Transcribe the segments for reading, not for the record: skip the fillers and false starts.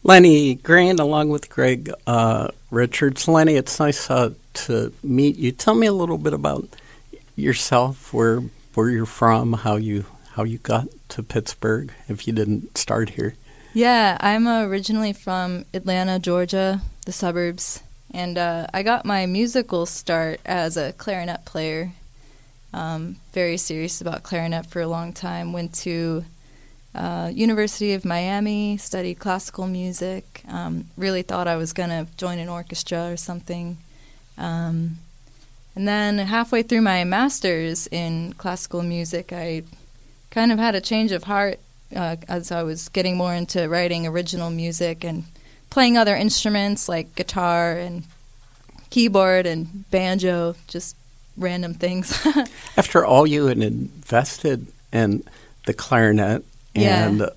Lenny Grant, along with Greg Richards. Lenny, it's nice to meet you. Tell me a little bit about yourself, where you're from, how you got to Pittsburgh, if you didn't start here. Yeah, I'm originally from Atlanta, Georgia, the suburbs, and I got my musical start as a clarinet player. Very serious about clarinet for a long time. Went to University of Miami, studied classical music. Really thought I was going to join an orchestra or something. And then halfway through my master's in classical music, I kind of had a change of heart as I was getting more into writing original music and playing other instruments like guitar and keyboard and banjo, just random things. After all you had invested in the clarinet and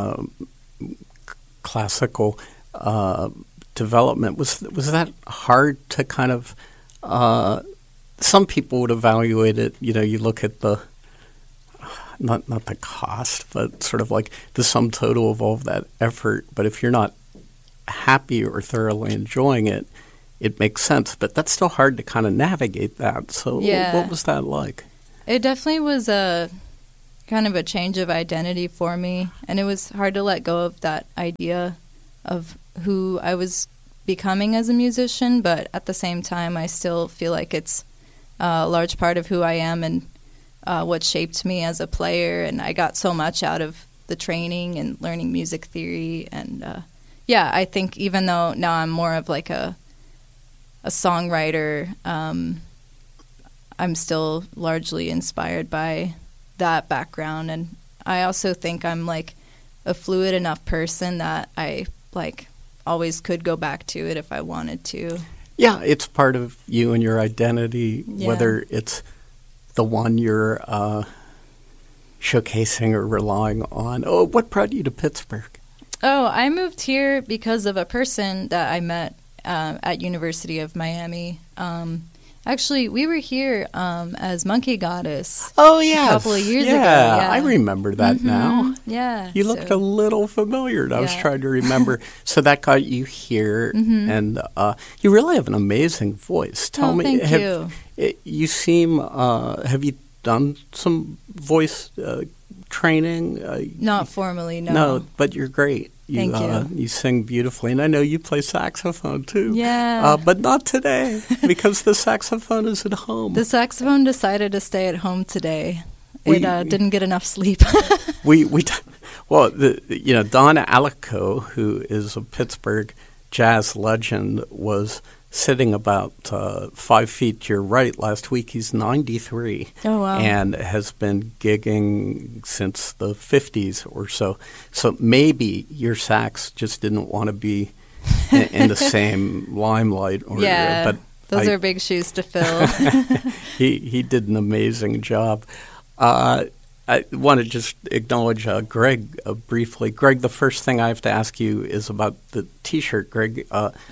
classical development, was that hard to kind of some people would evaluate it, you look at the not the cost, but sort of like the sum total of all of that effort. But if you're not happy or thoroughly enjoying it, it makes sense. But that's still hard to kind of navigate that. So what was that like? It definitely was a kind of a change of identity for me. And it was hard to let go of that idea of who I was becoming as a musician. But at the same time, I still feel like it's a large part of who I am and what shaped me as a player. And I got so much out of the training and learning music theory. And I think even though now I'm more of like a songwriter, I'm still largely inspired by that background. And I also think I'm like a fluid enough person that I like always could go back to it if I wanted to. Yeah, it's part of you and your identity, whether it's the one you're showcasing or relying on. Oh, what brought you to Pittsburgh? Oh, I moved here because of a person that I met at University of Miami. Actually, we were here as Monkey Goddess. Oh, yes. A couple of years ago. Yeah, I remember that now. Yeah. You looked a little familiar, and I was trying to remember. So that got you here, and you really have an amazing voice. Tell me, thank you. You seem, have you done some voice training? Not formally, no. No, but you're great. Thank you. You sing beautifully, and I know you play saxophone too. Yeah. But not today, because the saxophone is at home. The saxophone decided to stay at home today. It didn't get enough sleep. Don Alico, who is a Pittsburgh jazz legend, was sitting about 5 feet to your right last week. He's 93. Oh, wow. And has been gigging since the 50s or so. So maybe your sax just didn't want to be in the same limelight. But those are big shoes to fill. He did an amazing job. I want to just acknowledge Greg briefly. Greg, the first thing I have to ask you is about the T-shirt. Greg,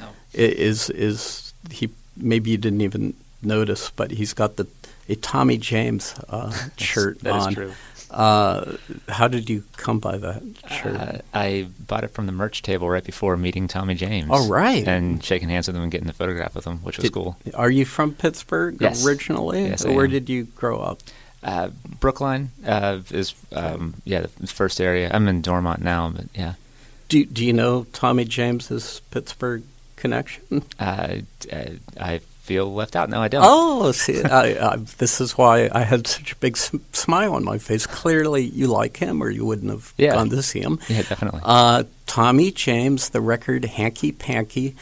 is he? Maybe you didn't even notice, but he's got a Tommy James shirt that on. Is true. How did you come by that shirt? I bought it from the merch table right before meeting Tommy James. Oh, right. And shaking hands with him and getting the photograph with him, which was cool. Are you from Pittsburgh originally? Yes, Where did you grow up? Brookline is the first area. I'm in Dormont now, but yeah. Do you know Tommy James's Pittsburgh connection? I feel left out. No, I don't. Oh, see, this is why I had such a big smile on my face. Clearly, you like him, or you wouldn't have gone to see him. Yeah, definitely. Tommy James, the record Hanky Panky,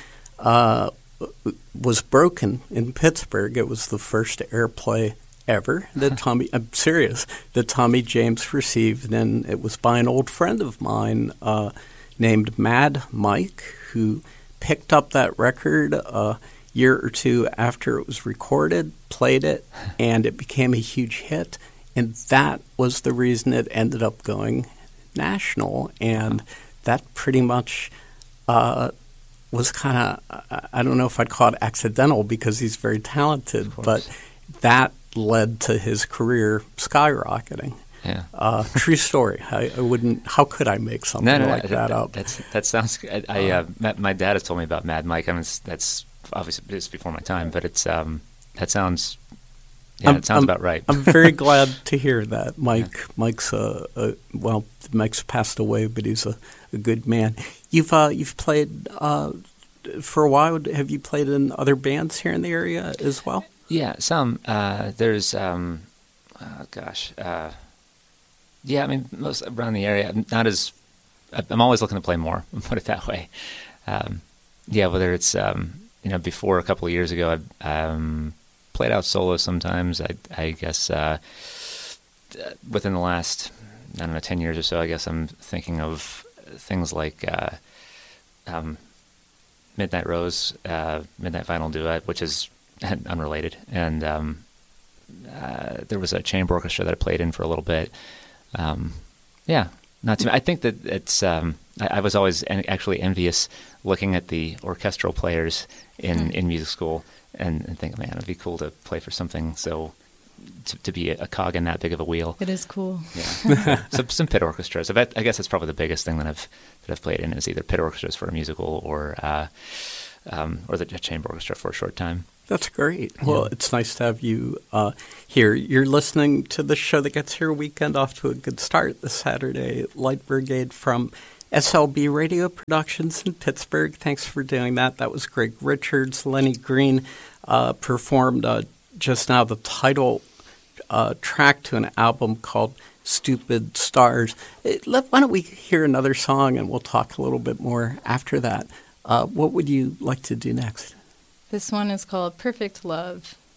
was broken in Pittsburgh. It was the first airplay ever that Tommy James received, and it was by an old friend of mine named Mad Mike, who picked up that record a year or two after it was recorded, played it, and it became a huge hit. And that was the reason it ended up going national. And that pretty much was kind of, I don't know if I'd call it accidental because he's very talented, but that led to his career skyrocketing. Yeah. True story. I wouldn't. How could I make something like that up? That sounds good. My dad has told me about Mad Mike. I mean, that's obviously it's before my time, but it's that sounds. Yeah, it sounds about right. I'm very glad to hear that. Mike's Mike's passed away, but he's a good man. You've played for a while. Have you played in other bands here in the area as well? Yeah, some. There's yeah, I mean, most around the area. Not as. I'm always looking to play more. Put it that way. Yeah, whether it's before a couple of years ago, I played out solo sometimes. I guess within the last 10 years or so, I guess I'm thinking of things like Midnight Rose, Midnight Vinyl Duet, which is unrelated, and there was a chamber orchestra that I played in for a little bit. Yeah, not too. I think that it's. I was always actually envious looking at the orchestral players in music school and think, man, it'd be cool to play for something so. To be a cog in that big of a wheel. It is cool. Yeah, some pit orchestras. I guess that's probably the biggest thing that I've played in is either pit orchestras for a musical or the chamber orchestra for a short time. That's great. Well, it's nice to have you here. You're listening to the show that gets your weekend off to a good start this Saturday. Light Brigade from SLB Radio Productions in Pittsburgh. Thanks for doing that. That was Greg Richards. Lenny Green performed just now the title track to an album called Stupid Stars. Why don't we hear another song and we'll talk a little bit more after that. What would you like to do next? This one is called Perfect Love.